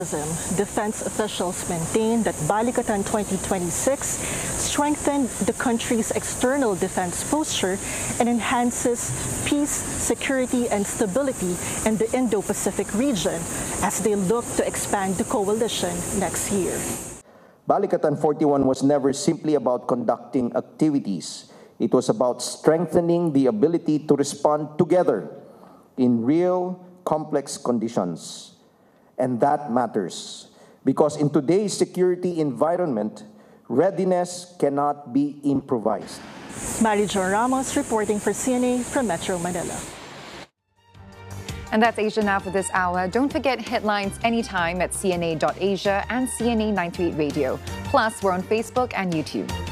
Defense officials maintain that Balikatan 2026 strengthened the country's external defense posture and enhances peace, security, and stability in the Indo-Pacific region as they look to expand the coalition next year. Balikatan 41 was never simply about conducting activities. It was about strengthening the ability to respond together in real, complex conditions. And that matters, because in today's security environment, readiness cannot be improvised. Marijo Ramos reporting for CNA from Metro Manila. And that's Asia Now for this hour. Don't forget headlines anytime at cna.asia and CNA 938 Radio. Plus, we're on Facebook and YouTube.